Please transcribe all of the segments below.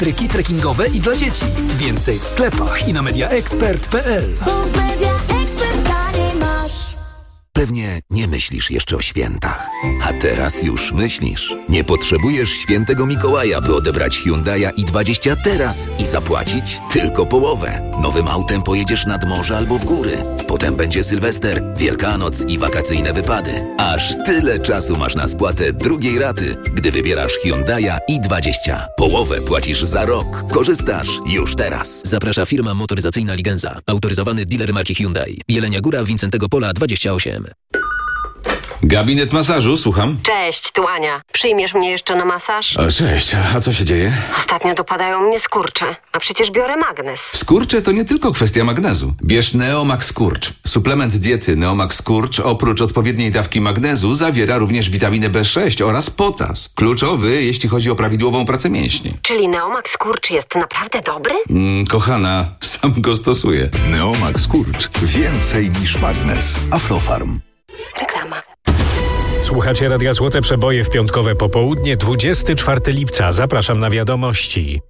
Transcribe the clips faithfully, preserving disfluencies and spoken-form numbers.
Stryki trekkingowe i dla dzieci. Więcej w sklepach i na media expert kropka p l. Pewnie nie myślisz jeszcze o świętach. A teraz już myślisz. Nie potrzebujesz świętego Mikołaja, by odebrać Hyundai'a i dwadzieścia teraz i zapłacić tylko połowę. Nowym autem pojedziesz nad morze albo w góry. Potem będzie Sylwester, Wielkanoc i wakacyjne wypady. Aż tyle czasu masz na spłatę drugiej raty, gdy wybierasz Hyundai'a i dwadzieścia. Połowę płacisz za rok. Korzystasz już teraz. Zaprasza firma motoryzacyjna Ligenza. Autoryzowany dealer marki Hyundai. Jelenia Góra, Wincentego Pola dwadzieścia osiem. Gabinet masażu, słucham. Cześć, tu Ania. Przyjmiesz mnie jeszcze na masaż? O, cześć, a co się dzieje? Ostatnio dopadają mnie skurcze, a przecież biorę magnez. Skurcze to nie tylko kwestia magnezu. Bierz Neomax Skurcz. Suplement diety Neomax Skurcz oprócz odpowiedniej dawki magnezu zawiera również witaminę B sześć oraz potas. Kluczowy, jeśli chodzi o prawidłową pracę mięśni. Czyli Neomax Skurcz jest naprawdę dobry? Mm, kochana, sam go stosuję. Neomax Skurcz. Więcej niż magnez. Aflofarm. Reklama. Słuchacie Radia Złote Przeboje w piątkowe popołudnie, dwudziestego czwartego lipca. Zapraszam na wiadomości.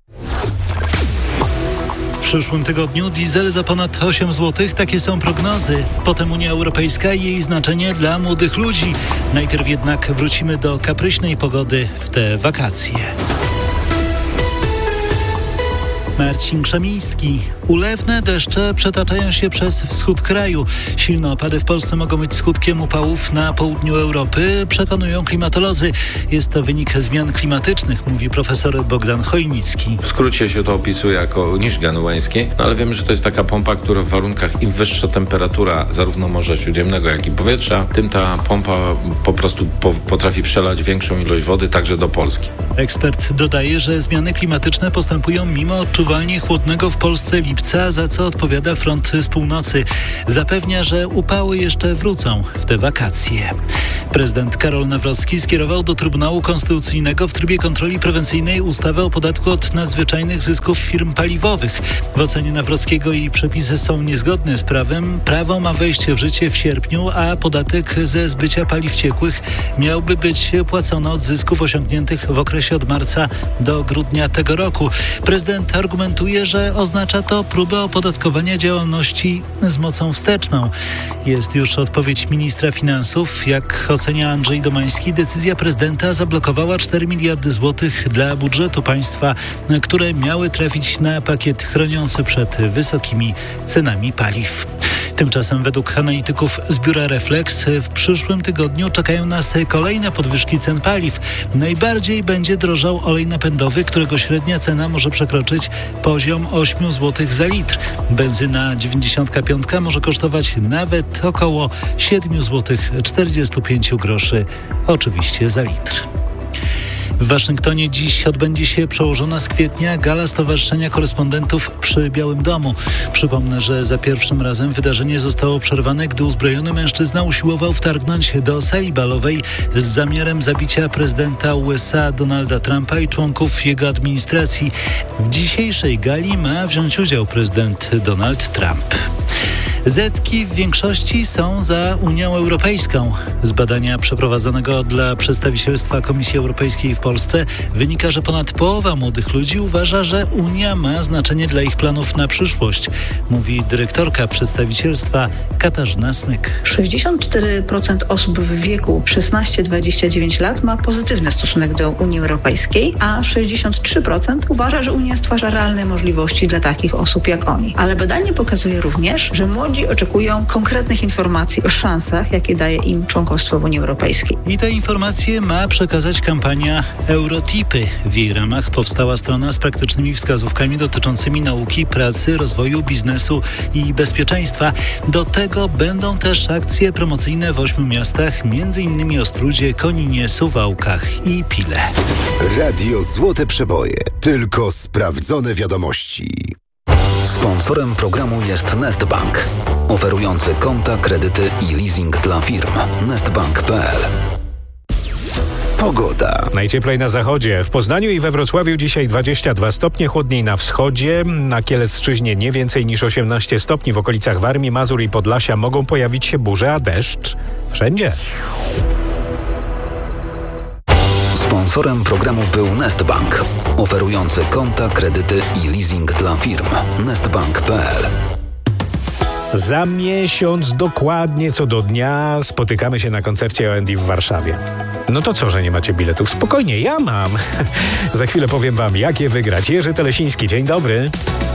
W przyszłym tygodniu diesel za ponad osiem złotych. Takie są prognozy. Potem Unia Europejska i jej znaczenie dla młodych ludzi. Najpierw jednak wrócimy do kapryśnej pogody w te wakacje. Marcin Krzemiński. Ulewne deszcze przetaczają się przez wschód kraju. Silne opady w Polsce mogą być skutkiem upałów na południu Europy, przekonują klimatolodzy. Jest to wynik zmian klimatycznych, mówi profesor Bogdan Chojnicki. W skrócie się to opisuje jako niżga nueński, no ale wiemy, że to jest taka pompa, która w warunkach im wyższa temperatura zarówno Morza Śródziemnego, jak i powietrza, tym ta pompa po prostu po, potrafi przelać większą ilość wody także do Polski. Ekspert dodaje, że zmiany klimatyczne postępują mimo odczuwalnie chłodnego w Polsce lipca, za co odpowiada front z północy. Zapewnia, że upały jeszcze wrócą w te wakacje. Prezydent Karol Nawrocki skierował do Trybunału Konstytucyjnego w trybie kontroli prewencyjnej ustawę o podatku od nadzwyczajnych zysków firm paliwowych. W ocenie Nawrockiego jej przepisy są niezgodne z prawem. Prawo ma wejść w życie w sierpniu, a podatek ze zbycia paliw ciekłych miałby być płacony od zysków osiągniętych w okresie od marca do grudnia tego roku. Prezydent argumentuje, że oznacza to próbę opodatkowania działalności z mocą wsteczną. Jest już odpowiedź ministra finansów. Jak ocenia Andrzej Domański, decyzja prezydenta zablokowała cztery miliardy złotych dla budżetu państwa, które miały trafić na pakiet chroniący przed wysokimi cenami paliw. Tymczasem według analityków z biura Reflex w przyszłym tygodniu czekają nas kolejne podwyżki cen paliw. Najbardziej będzie drożał olej napędowy, którego średnia cena może przekroczyć poziom osiem złotych za litr. Benzyna dziewięćdziesiąt pięć może kosztować nawet około siedem złotych czterdzieści pięć groszy, oczywiście za litr. W Waszyngtonie dziś odbędzie się przełożona z kwietnia gala Stowarzyszenia Korespondentów przy Białym Domu. Przypomnę, że za pierwszym razem wydarzenie zostało przerwane, gdy uzbrojony mężczyzna usiłował wtargnąć do sali balowej z zamiarem zabicia prezydenta U S A Donalda Trumpa i członków jego administracji. W dzisiejszej gali ma wziąć udział prezydent Donald Trump. Zetki w większości są za Unią Europejską. Z badania przeprowadzonego dla przedstawicielstwa Komisji Europejskiej w Polsce wynika, że ponad połowa młodych ludzi uważa, że Unia ma znaczenie dla ich planów na przyszłość, mówi dyrektorka przedstawicielstwa Katarzyna Smyk. sześćdziesiąt cztery procent osób w wieku szesnaście do dwudziestu dziewięciu lat ma pozytywny stosunek do Unii Europejskiej, a sześćdziesiąt trzy procent uważa, że Unia stwarza realne możliwości dla takich osób jak oni. Ale badanie pokazuje również, że młodzi oczekują konkretnych informacji o szansach, jakie daje im członkostwo w Unii Europejskiej. I te informacje ma przekazać kampania Eurotipy. W jej ramach powstała strona z praktycznymi wskazówkami dotyczącymi nauki, pracy, rozwoju, biznesu i bezpieczeństwa. Do tego będą też akcje promocyjne w ośmiu miastach, między innymi Ostródzie, Koninie, Suwałkach i Pile. Radio Złote Przeboje. Tylko sprawdzone wiadomości. Sponsorem programu jest Nestbank, oferujący konta, kredyty i leasing dla firm. nestbank kropka p l. Pogoda. Najcieplej na zachodzie. W Poznaniu i we Wrocławiu dzisiaj dwadzieścia dwa stopnie, chłodniej na wschodzie. Na Kielecczyźnie nie więcej niż osiemnaście stopni. W okolicach Warmii, Mazur i Podlasia mogą pojawić się burze, a deszcz wszędzie. Sponsorem programu był Nestbank, oferujący konta, kredyty i leasing dla firm. nestbank kropka p l. Za miesiąc, dokładnie co do dnia, spotykamy się na koncercie O and D w Warszawie. No to co, że nie macie biletów? Spokojnie, ja mam. Za chwilę powiem wam, jak je wygrać. Jerzy Telesiński, dzień dobry.